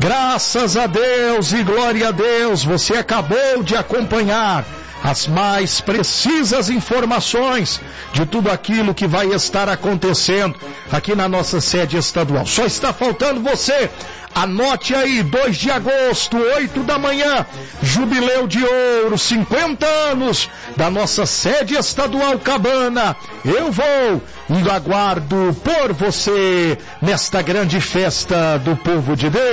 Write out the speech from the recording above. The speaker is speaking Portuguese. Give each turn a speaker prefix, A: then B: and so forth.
A: Graças a Deus e glória a Deus, você acabou de acompanhar as mais precisas informações de tudo aquilo que vai estar acontecendo aqui na nossa sede estadual. Só está faltando você. Anote aí, 2 de agosto, 8 da manhã, Jubileu de Ouro, 50 anos da nossa sede estadual Cabana. Eu vou e aguardo por você nesta grande festa do povo de Deus.